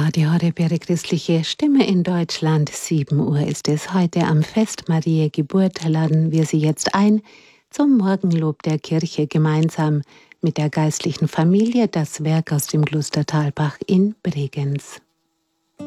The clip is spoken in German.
Radio Horeb, Ihre christliche Stimme in Deutschland. 7 Uhr ist es heute am Fest Mariä Geburt. Laden wir Sie jetzt ein zum Morgenlob der Kirche gemeinsam mit der geistlichen Familie, das Werk aus dem Kloster Thalbach in Bregenz.